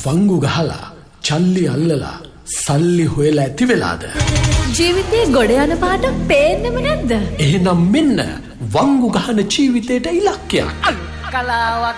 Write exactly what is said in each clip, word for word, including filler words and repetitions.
වංගු ගහලා චල්ලි අල්ලලා සල්ලි හොයලා ඇති වෙලාද? ජීවිතේ ගොඩ යන පාට පේන්නෙම නැද්ද? එහෙනම් මෙන්න වංගු ගහන ජීවිතේට ඉලක්කයක්. කලාවක්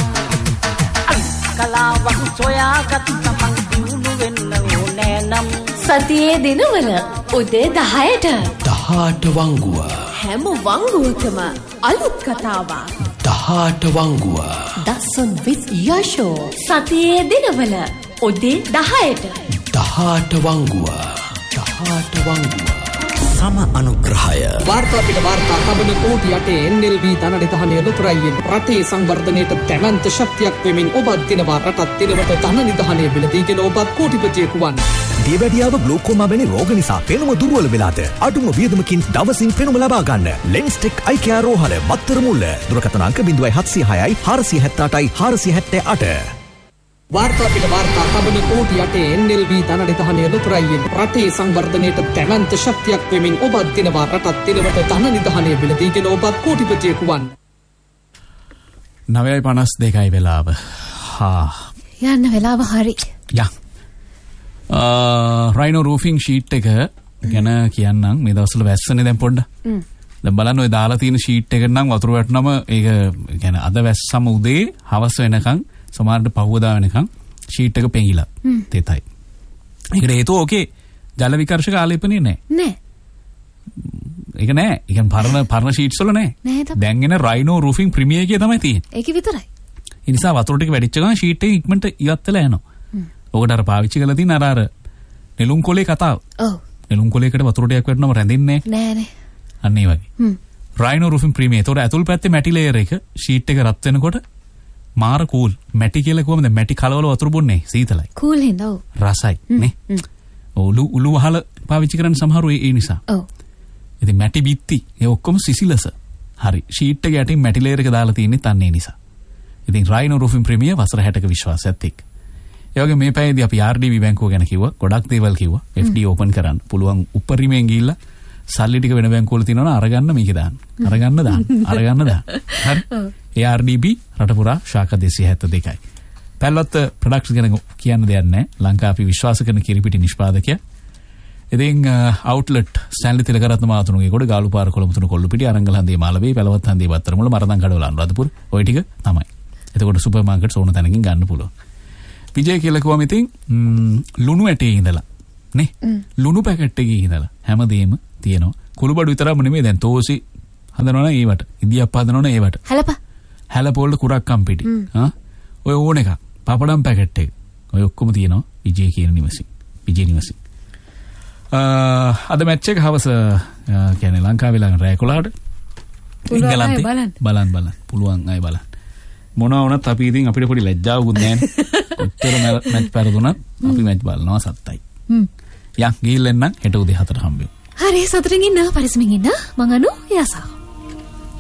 කලාවක් සොයාගත් තමන් දිනු වෙන්න ඕනේ නම් සතියේ දිනවල උදේ දහයට දහඅට වංගුව. හැම වංගුවකම අලුත් කතාවක්. දහඅට වංගුව. දසන් with යෂෝ. සතියේ දිනවල උදේ දහයට දහඅට වංගුව. දහඅට වංගුව. සම අනුග්‍රහය වාර්තා පිට වාර්තා තබන කෝටි යටේ එන් එල් බී ධනනිධානය ලොතරයියෙන් රටේ සංවර්ධනයට දැවැන්ත ශක්තියක් වෙමින් ඔබත් දිනවා රටත් දිනවට ධන නිධානය බිලදීගෙන ඔබත් කෝටිපතියෙකු වන්න. දියවැඩියාව ග්ලෝකෝමා වැනි රෝග නිසා පෙනුම දුර්වල වෙලාද? අඩුම වියදමකින් දවසින් පෙනුම ලබා ගන්න. ලෙන්ස්ටෙක් අයි කෙයා රෝහල මත්තර මුල්ල. දුරකථන අංක zero seven zero six හාරසිය හැත්තඅටයි හාරසිය හැත්තෑ අට. වාර්තා පිට වාර්තා තබන කෝටි යටේ එන් එල් බී ධනනිධානය ලොතරයියෙන් රටේ සංවර්ධනයට දැවැන්ත ශක්තියක් වෙමින් ඔබත් දිනවා රටත් දිනවට ධන නිධානය බිලදීගෙන ඔබත් කෝටිපතියෙකු වන්න. නවයයි පනස් දෙකයි වෙලාව. හා යන්න වෙලාව හරි. යා රයිනෝ රූෆිං ෂීට් එක ගැන කියන්නම්. මේ දවස්වල වැස්සනේ දැන් පොඩ්ඩ. දැන් බලන්න ඔය දාලා තියෙන ෂීට් එක නම් වතුර වැටුනම ඒක يعني අද වැස්සම උදේ හවස වෙනකන් සමහරට පහුවදා වෙනකන් ෂීට් එක පෙඟිලා තෙතයි. ඒකට හේතුව ඕකේ ජල විකර්ෂක ආලේපනේ නැහැ. නෑ. ඒක නෑ. ඒ කියන්නේ පරණ පරණ ෂීට්ස් වල නෑ. දැන් එන රයිනෝ රූෆිං ප්‍රීමියර් එකේ තමයි තියෙන්නේ. ඒක විතරයි. ඒ නිසා වතුර ටික වැඩිච්ච ගමන් ෂීට් එක ඉක්මනට ඉවත් වෙලා යනවා. ඔකට අර පාවිච්චි කරලා තියෙන අර අර නෙළුම් කොලේ කතාව. ඔව්. නෙළුම් කොලේකට වතුර ටිකක් වැටුනම රැඳෙන්නේ නෑ නේ. අන්න ඒ වගේ. හ්ම්. Rhino රූෆිං premier. ඒතොර ඇතුල් පැත්තේ මැටි ලේයර් එක ෂීට් එක රත් වෙනකොට මාර කූල්. මැටි කියලා කොහමද මැටි කලවල වතුර බොන්නේ? සීතලයි. කූල් හින්දා ඔව්. රසයි නේ. ඔලු උළු වහල පාවිච්චි කරන සමහරව ඒ නිසා. ඔව්. ඉතින් මැටි බිත්ති ඒ ඔක්කොම සිසිලස. හරි. ෂීට් එක යටින් මැටි ලේයර් එක දාලා තියෙන්නේ තන්නේ නිසා. ඉතින් රයිනෝ රූෆිං ප්‍රීමියර් වසර හැටක විශ්වාසයත් එක්ක. ඒ වගේ මේ පැයේදී අපි ආර් ඩී බී බැංකුව ගැන කිව්වා. ගොඩක් දේවල් කිව්වා. එෆ් ඩී ඕපන් කරන්න පුළුවන් උපරිමයෙන් ගිහිල්ලා සල්ලි ටික වෙන බැංකුවල තියෙනවා නම් අරගන්න මේකේ දාන්න. අරගන්න දාන්න. අරගන්න දාන්න. හරි. ඒ ආර් ඩී බී රට පුරා ශාඛා දෙසිය හැත්තෑ දෙකයි. පැල්ලොත් ප්‍රොඩක්ට්ස් ගැන කියන්න දෙයක් නැහැ. ලංකා අපි විශ්වාස කරන කිරිපිටි නිෂ්පාදකයා. ඉතින් අවුට්ලට් ස්ටැන්ලි තිලකරත්න මාතුණුගේ කොට ගාලුපාර කොළඹතුන කොල්ලුපිටි අරංගල හන්දියේ මාළවේ පැලවත් හන්දියේ බත්තරමුල මරදන් කඩවල අනුරාධපුර ඔය ටික තමයි. එතකොට සුපර් මාකට්ස් ඕන තැනකින් ගන්න පුළුවන්. විජය කියලා කිව්වම ඉතින් ලුණු ඇටේ ඉඳලා නේ ලුණු පැකට් එකේ ඉඳලා හැමදේම තියෙනවා. කුළුබඩු විතරම නෙමෙයි දැන් තෝසි හදනවනේ ඒවට. ඉදියප්ප හදනවනේ ඒවට. හැලප. හැලපෝල්ල කුරක්කම් පිටි. හා ඔය ඕන එකක්. පපඩම් පැකට් එක. ඔය ඔක්කොම තියෙනවා විජය කියන නිවසින්. විජය නිවසින්. අද මැච් එක හවස කියන්නේ ලංකාවේ ළඟ රෑ එකොළහට ඉංගලන්තේ බලන්න බලන්න පුළුවන් අය බලන්න. මොනවා වුණත් අපි ඉතින් අපිට පොඩි ලැජ්ජාවකුත් නැහැ. කොච්චර මැච් පෙරදුනත් අපි මැච් බලනවා සත්තයි. හ්ම්. යා ගිහින් එන්නම් හෙට උදේ හතට හම්බෙමු. හරි සතුටින් ඉන්න පරිස්සමින් ඉන්න. මං අනු යසා.